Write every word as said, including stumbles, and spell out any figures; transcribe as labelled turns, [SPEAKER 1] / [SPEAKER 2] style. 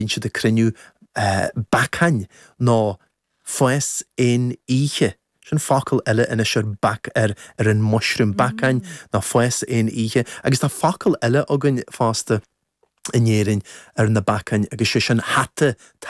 [SPEAKER 1] Bhíonn siad a cruinniú uh, bacain nó foies in ihe. Sin focail eile ina siar bac ar, ar an mushroom bacain nó foies in ihe. Agus tá focail eile agan fásta in éireann ar na bacain agus sé sin hatte